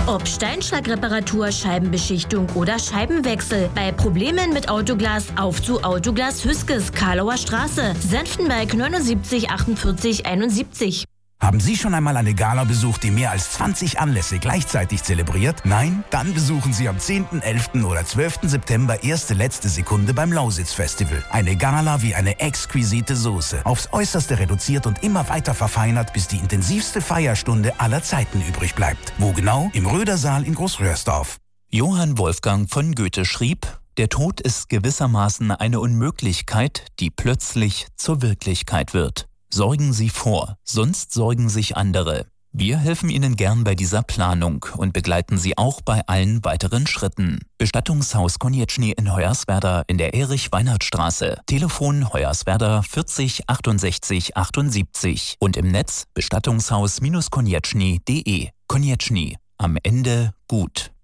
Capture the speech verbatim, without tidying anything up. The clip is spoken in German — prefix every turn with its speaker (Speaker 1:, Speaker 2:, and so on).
Speaker 1: Ob Steinschlagreparatur, Scheibenbeschichtung oder Scheibenwechsel. Bei Problemen mit Autoglas auf zu Autoglas Hüskes, Karlauer Straße, Senftenberg neunundsiebzig achtundvierzig einundsiebzig.
Speaker 2: Haben Sie schon einmal eine Gala besucht, die mehr als zwanzig Anlässe gleichzeitig zelebriert? Nein? Dann besuchen Sie am zehnten, elften oder zwölften September erste letzte Sekunde beim Lausitz-Festival. Eine Gala wie eine exquisite Soße. Aufs Äußerste reduziert und immer weiter verfeinert, bis die intensivste Feierstunde aller Zeiten übrig bleibt. Wo genau? Im Rödersaal in Großröhrsdorf.
Speaker 3: Johann Wolfgang von Goethe schrieb: Der Tod ist gewissermaßen eine Unmöglichkeit, die plötzlich zur Wirklichkeit wird. Sorgen Sie vor, sonst sorgen sich andere. Wir helfen Ihnen gern bei dieser Planung und begleiten Sie auch bei allen weiteren Schritten. Bestattungshaus Konieczny in Hoyerswerda in der Erich-Weinert-Straße. Telefon Hoyerswerda vierzig achtundsechzig achtundsiebzig und im Netz bestattungshaus Bindestrich konieczny punkt de. Konieczny. Am Ende gut.